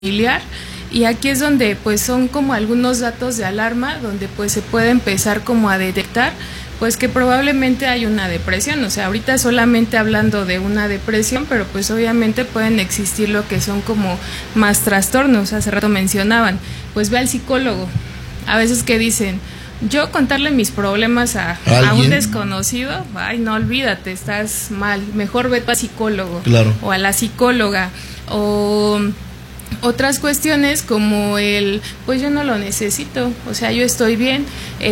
familiar. Y aquí es donde pues son como algunos datos de alarma donde pues se puede empezar como a detectar pues que probablemente hay una depresión. O sea, ahorita solamente hablando de una depresión, pero pues obviamente pueden existir lo que son como más trastornos. Hace rato mencionaban, pues ve al psicólogo. A veces que dicen, yo contarle mis problemas a un desconocido, ay, no, olvídate, estás mal, mejor vete al psicólogo, claro, o a la psicóloga, o otras cuestiones como pues yo no lo necesito, o sea, yo estoy bien.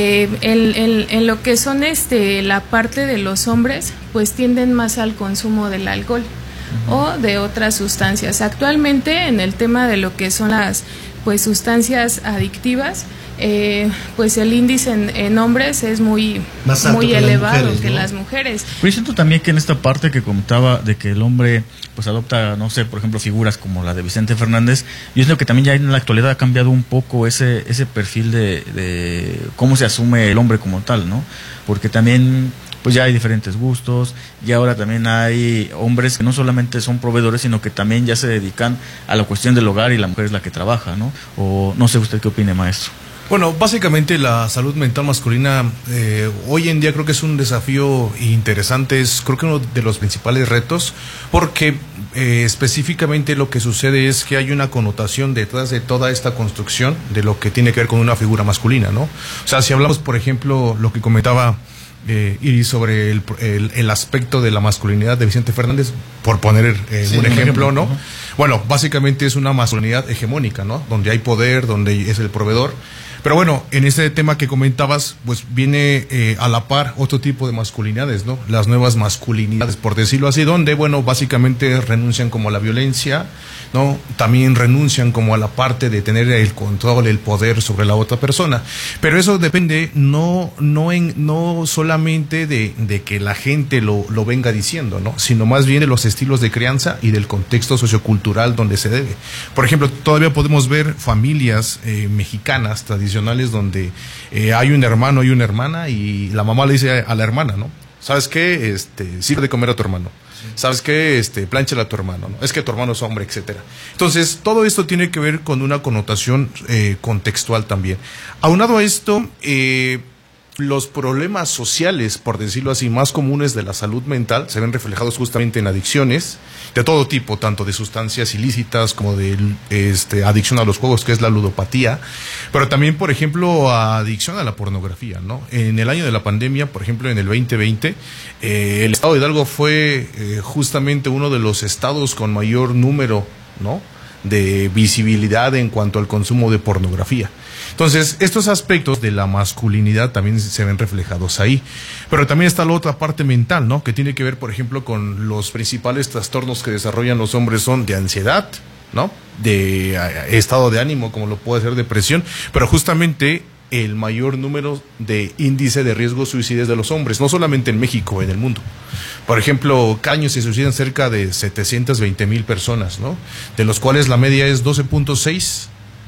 En lo que son la parte de los hombres, pues tienden más al consumo del alcohol o de otras sustancias. Actualmente en el tema de lo que son las pues sustancias adictivas, pues el índice en hombres es muy elevado que las mujeres. Pero yo siento también que en esta parte que comentaba de que el hombre pues adopta, no sé, por ejemplo, figuras como la de Vicente Fernández, yo siento que también ya en la actualidad ha cambiado un poco ese perfil de cómo se asume el hombre como tal, ¿no? Porque también pues ya hay diferentes gustos, y ahora también hay hombres que no solamente son proveedores, sino que también ya se dedican a la cuestión del hogar y la mujer es la que trabaja, ¿no? O no sé usted qué opine, maestro. Bueno, básicamente la salud mental masculina hoy en día creo que es un desafío interesante, es creo que uno de los principales retos, porque específicamente lo que sucede es que hay una connotación detrás de toda esta construcción de lo que tiene que ver con una figura masculina, ¿no? O sea, si hablamos, por ejemplo, lo que comentaba Iris sobre el aspecto de la masculinidad de Vicente Fernández, por poner un ejemplo, ¿no? Bueno, básicamente es una masculinidad hegemónica, ¿no? Donde hay poder, donde es el proveedor. Pero bueno, en ese tema que comentabas, pues viene a la par otro tipo de masculinidades, ¿no? Las nuevas masculinidades, por decirlo así, donde, bueno, básicamente renuncian como a la violencia, ¿no? También renuncian como a la parte de tener el control, el poder sobre la otra persona. Pero eso depende no solamente de que la gente lo venga diciendo, ¿no? Sino más bien de los estilos de crianza y del contexto sociocultural donde se debe. Por ejemplo, todavía podemos ver familias mexicanas tradicionales donde hay un hermano y una hermana y la mamá le dice a la hermana, ¿no? ¿Sabes qué? Sirve de comer a tu hermano. ¿Sabes qué? Plánchale a tu hermano, ¿no? Es que tu hermano es hombre, etcétera. Entonces, todo esto tiene que ver con una connotación contextual también. Aunado a esto, los problemas sociales, por decirlo así, más comunes de la salud mental se ven reflejados justamente en adicciones de todo tipo, tanto de sustancias ilícitas como de adicción a los juegos, que es la ludopatía, pero también, por ejemplo, adicción a la pornografía, ¿no? En el año de la pandemia, por ejemplo, en el 2020, el estado de Hidalgo fue justamente uno de los estados con mayor número, ¿no?, de visibilidad en cuanto al consumo de pornografía. Entonces, estos aspectos de la masculinidad también se ven reflejados ahí. Pero también está la otra parte mental, ¿no?, que tiene que ver, por ejemplo, con los principales trastornos que desarrollan los hombres son de ansiedad, ¿no?, de estado de ánimo, como lo puede ser depresión, pero justamente el mayor número de índice de riesgo suicidas de los hombres, no solamente en México, en el mundo. Por ejemplo, cada año se suicidan cerca de 720,000 personas, ¿no?, de los cuales la media es 12.6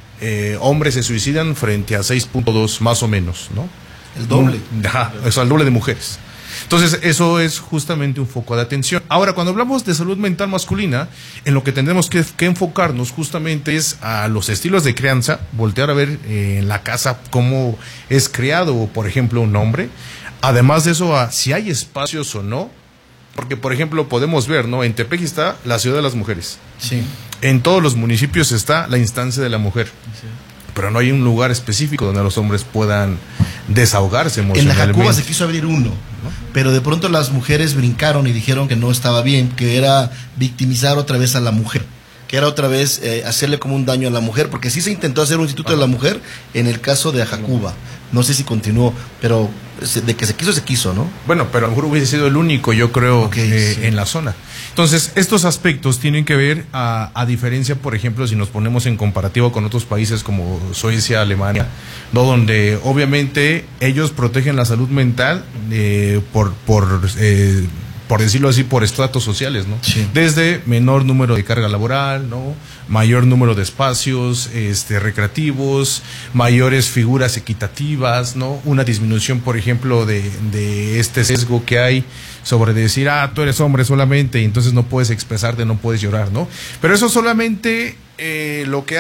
hombres se suicidan frente a 6.2 más o menos, ¿no? El doble. Ajá, o sea, el doble de mujeres. Entonces, eso es justamente un foco de atención. Ahora, cuando hablamos de salud mental masculina, en lo que tendremos que enfocarnos justamente es a los estilos de crianza, voltear a ver en la casa cómo es criado, por ejemplo, un hombre. Además de eso, a si hay espacios o no. Porque, por ejemplo, podemos ver, ¿no? En Tepeji está la ciudad de las mujeres. Sí. En todos los municipios está la instancia de la mujer. Sí. Pero no hay un lugar específico donde los hombres puedan desahogarse emocionalmente. En la Jacuba se quiso abrir uno, ¿no? Pero de pronto las mujeres brincaron y dijeron que no estaba bien, que era victimizar otra vez a la mujer, que era otra vez hacerle como un daño a la mujer, porque sí se intentó hacer un instituto de la mujer en el caso de Jacuba. No sé si continuó, pero de que se quiso, ¿no? Bueno, pero a lo mejor hubiese sido el único, yo creo, sí, en la zona. Entonces, estos aspectos tienen que ver, a diferencia, por ejemplo, si nos ponemos en comparativo con otros países como Suecia, Alemania, ¿no?, donde obviamente ellos protegen la salud mental por por decirlo así, por estratos sociales, ¿no? Sí. Desde menor número de carga laboral, ¿no? Mayor número de espacios recreativos, mayores figuras equitativas, ¿no? Una disminución, por ejemplo, de este sesgo que hay sobre decir, tú eres hombre solamente y entonces no puedes expresarte, no puedes llorar, ¿no? Pero eso solamente lo que